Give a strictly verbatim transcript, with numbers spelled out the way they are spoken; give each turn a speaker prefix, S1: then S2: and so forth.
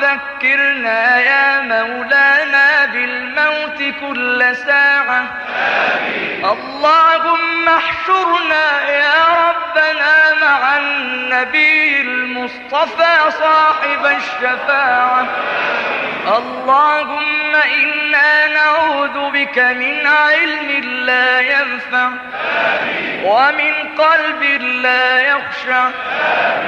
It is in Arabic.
S1: ذكرنا يا مولانا بالموت كل ساعة. آمين. اللهم احشرنا يا ربنا مع النبي المصطفى صاحب الشفاعة. اللهم إنا نعوذ بك من علم لا ينفع ومن قلب لا يخشع